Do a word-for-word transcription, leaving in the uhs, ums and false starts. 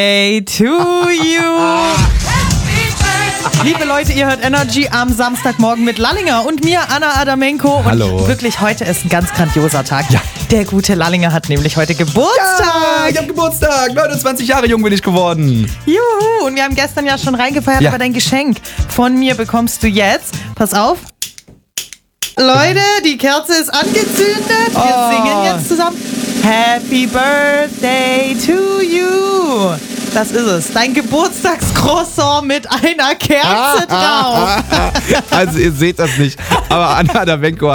Hey to you. Liebe Leute, ihr hört Energy am Samstagmorgen mit Lallinger und mir, Anna Adamenko. Und Hallo. Wirklich, heute ist ein ganz grandioser Tag. Ja. Der gute Lallinger hat nämlich heute Geburtstag. Ja, ich hab Geburtstag. neunundzwanzig Jahre jung bin ich geworden. Juhu. Und wir haben gestern ja schon reingefeiert, Ja. aber dein Geschenk von mir bekommst du jetzt. Pass auf. Leute, die Kerze ist angezündet. Wir Oh. singen jetzt zusammen. Happy Birthday to you. Das ist es. Dein Geburtstagscroissant mit einer Kerze drauf. Also ihr seht das nicht, aber Anna Adamenko